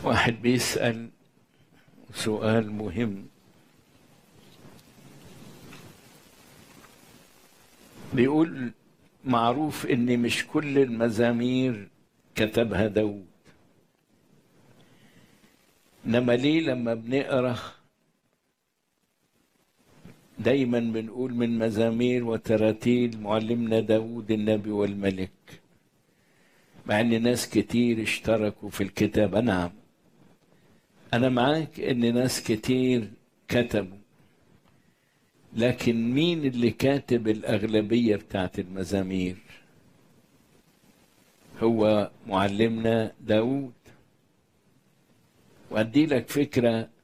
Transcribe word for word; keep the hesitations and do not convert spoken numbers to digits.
واحد بيسأل سؤال مهم، بيقول معروف ان مش كل المزامير كتبها داود، انما ليه لما بنقرا دايما بنقول من مزامير وتراتيل معلمنا داود النبي والملك، مع ان ناس كتير اشتركوا في الكتابة؟ نعم، انا معاك ان ناس كتير كتبوا، لكن مين اللي كاتب الأغلبية بتاعت المزامير؟ هو معلمنا داود. وأدي لك فكرة